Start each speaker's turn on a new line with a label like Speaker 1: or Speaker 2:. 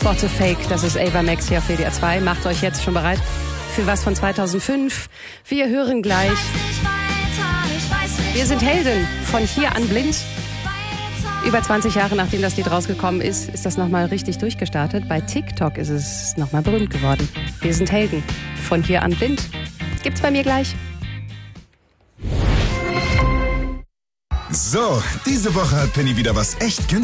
Speaker 1: What a Fake, das ist Ava Max hier auf WDR 2. Macht euch jetzt schon bereit für was von 2005. Wir hören gleich. Wir sind Helden von Hier an Blind. Über 20 Jahre nachdem das Lied rausgekommen ist, ist das nochmal richtig durchgestartet. Bei TikTok ist es nochmal berühmt geworden. Wir sind Helden von Hier an Blind. Gibt's bei mir gleich.
Speaker 2: So, diese Woche hat Penny wieder was echt günstiges